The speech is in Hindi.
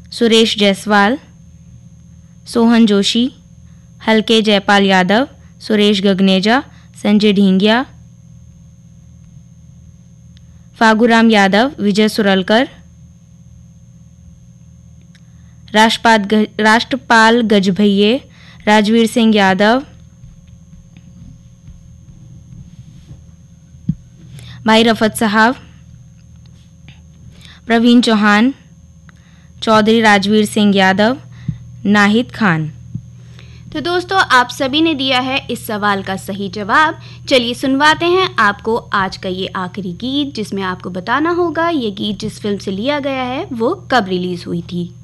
सुरेश जायसवाल, सोहन जोशी, हल्के जयपाल यादव, सुरेश गगनेजा, संजय ढींगिया, फागुराम यादव, विजय सुरलकर, राष्ट्रपाल गजभैये, राजवीर सिंह यादव, भाई रफत साहब, प्रवीण चौहान, चौधरी राजवीर सिंह यादव, नाहिद खान। तो दोस्तों, आप सभी ने दिया है इस सवाल का सही जवाब। चलिए सुनवाते हैं आपको आज का ये आखिरी गीत, जिसमें आपको बताना होगा ये गीत जिस फिल्म से लिया गया है वो कब रिलीज हुई थी।